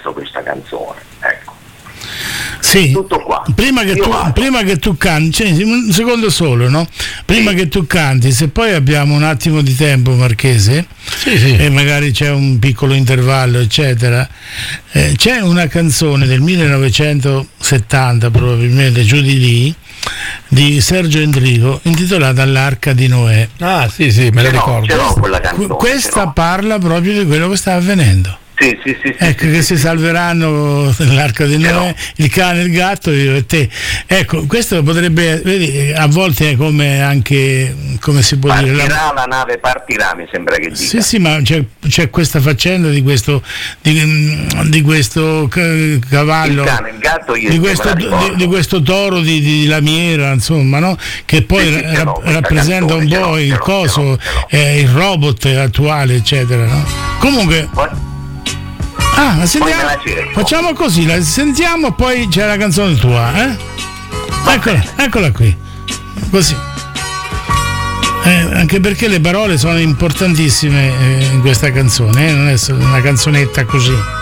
testo questa canzone, ecco. Sì, Tutto qua. Prima che tu canti, cioè, un secondo solo, no? Prima che tu canti, se poi abbiamo un attimo di tempo, Marchese, e magari c'è un piccolo intervallo, eccetera, c'è una canzone del 1970, probabilmente giù di lì, di Sergio Endrigo, intitolata L'Arca di Noè. Ah, sì, me la ricordo. Ce l'ho quella canzone, Questa parla proprio di quello che sta avvenendo. Sì, ecco, che si salveranno nell'arca di Noè, il cane, il gatto, io e te. Ecco, questo potrebbe, vedi, a volte è come anche, come si può dire, la nave partirà, mi sembra che dica. Sì, ma c'è questa faccenda di questo cavallo, il cane, il gatto, di questo toro di lamiera, insomma, no? Che poi rappresenta un po' il coso, il robot attuale, eccetera, no? Comunque la sentiamo, facciamo così, la sentiamo, poi c'è la canzone tua, eccola qui, così, anche perché le parole sono importantissime in questa canzone, non è solo una canzonetta così.